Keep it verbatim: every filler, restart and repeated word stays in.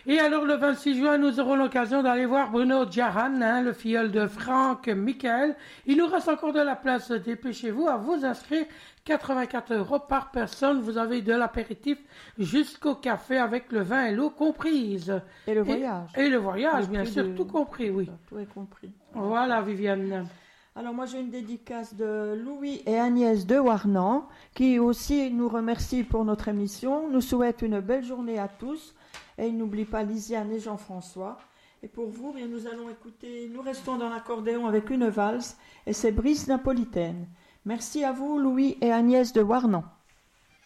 Et alors le vingt-six juin, nous aurons l'occasion d'aller voir Bruno Djaran, hein, le filleul de Franck Michael. Il nous reste encore de la place, dépêchez-vous à vous inscrire. quatre-vingt-quatre euros par personne, vous avez de l'apéritif jusqu'au café avec le vin et l'eau comprise. Et le voyage. Et, et le voyage, le bien sûr, de... tout compris, oui. Tout est compris. Voilà, Viviane. Alors moi j'ai une dédicace de Louis et Agnès de Warnan qui aussi nous remercient pour notre émission, nous souhaitent une belle journée à tous et ils n'oublient pas Lisiane et Jean-François. Et pour vous, bien, nous allons écouter, nous restons dans l'accordéon avec une valse et c'est Brise napolitaine. Merci à vous Louis et Agnès de Warnan.